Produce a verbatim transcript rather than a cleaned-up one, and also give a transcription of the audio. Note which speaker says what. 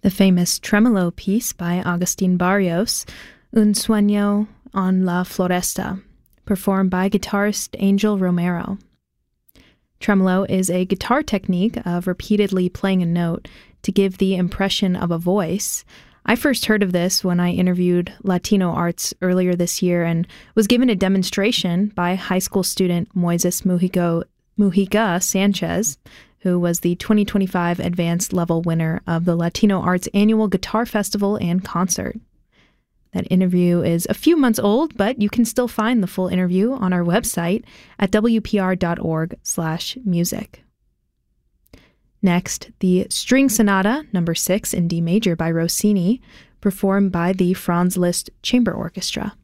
Speaker 1: The famous Tremolo piece by Agustin Barrios, Un Sueño en la Floresta, performed by guitarist Angel Romero. Tremolo is a guitar technique of repeatedly playing a note to give the impression of a voice. I first heard of this when I interviewed Latino Arts earlier this year and was given a demonstration by high school student Moises Mujico, Mujica Sanchez, who was the twenty twenty-five Advanced Level winner of the Latino Arts Annual Guitar Festival and Concert. That interview is a few months old, but you can still find the full interview on our website at w p r dot org slash music. Next, the String Sonata number six in D major by Rossini, performed by the Franz Liszt Chamber Orchestra.